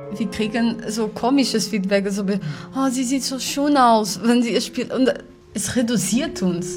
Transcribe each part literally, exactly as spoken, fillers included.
Wir kriegen so komisches Feedback, so wie, oh, sie sieht so schön aus, wenn sie spielt. Und es reduziert uns.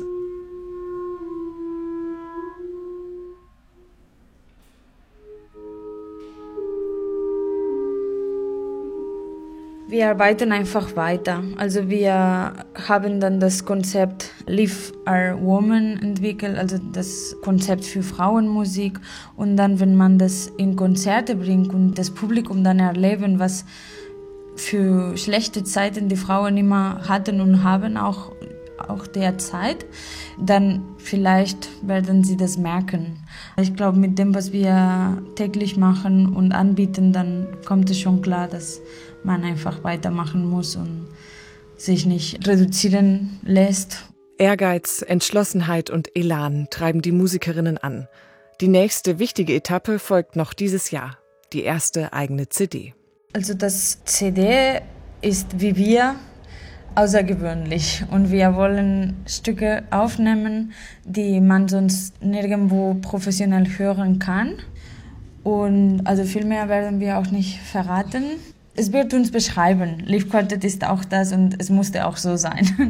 Wir arbeiten einfach weiter. Also wir haben dann das Konzept Live Our Woman entwickelt, also das Konzept für Frauenmusik. Und dann, wenn man das in Konzerte bringt und das Publikum dann erleben, was für schlechte Zeiten die Frauen immer hatten und haben, auch, auch derzeit, dann vielleicht werden sie das merken. Ich glaube, mit dem, was wir täglich machen und anbieten, dann kommt es schon klar, dass man einfach weitermachen muss und sich nicht reduzieren lässt. Ehrgeiz, Entschlossenheit und Elan treiben die Musikerinnen an. Die nächste wichtige Etappe folgt noch dieses Jahr, die erste eigene C D. Also das C D ist wie wir außergewöhnlich und wir wollen Stücke aufnehmen, die man sonst nirgendwo professionell hören kann. Und also viel mehr werden wir auch nicht verraten. Es wird uns beschreiben. Live Quartet ist auch das und es musste auch so sein.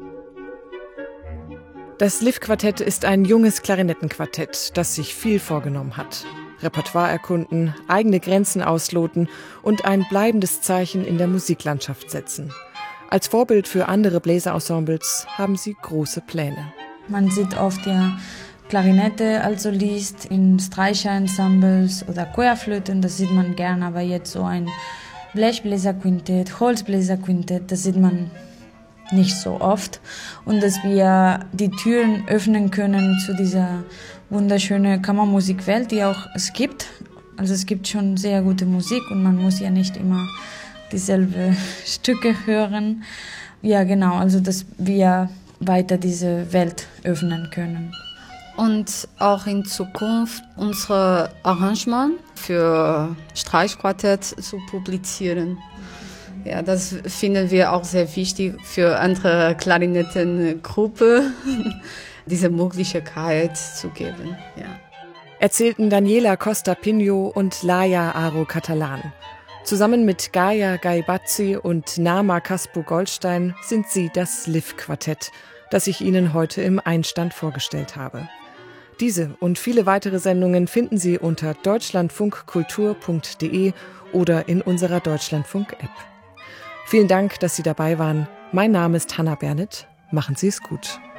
Das Live Quartett ist ein junges Klarinettenquartett, das sich viel vorgenommen hat. Repertoire erkunden, eigene Grenzen ausloten und ein bleibendes Zeichen in der Musiklandschaft setzen. Als Vorbild für andere Bläserensembles haben sie große Pläne. Man sieht oft ja Klarinette als Solist in Streicherensembles oder Querflöten, das sieht man gern, aber jetzt so ein Blechbläserquintett, Holzbläserquintett, das sieht man nicht so oft. Und dass wir die Türen öffnen können zu dieser wunderschönen Kammermusikwelt, die auch es gibt. Also es gibt schon sehr gute Musik und man muss ja nicht immer dieselbe Stücke hören. Ja, genau, also dass wir weiter diese Welt öffnen können. Und auch in Zukunft unsere Arrangement für Streichquartett zu publizieren. Ja, das finden wir auch sehr wichtig für andere Klarinettengruppen, diese Möglichkeit zu geben. Ja. Erzählten Daniela Costa Pinho und Laia Aro Catalan. Zusammen mit Gaia Gaibazzi und Nama Caspo-Goldstein sind sie das Live-Quartett, das ich Ihnen heute im Einstand vorgestellt habe. Diese und viele weitere Sendungen finden Sie unter deutschlandfunkkultur punkt de oder in unserer Deutschlandfunk-App. Vielen Dank, dass Sie dabei waren. Mein Name ist Hannah Bernit. Machen Sie es gut.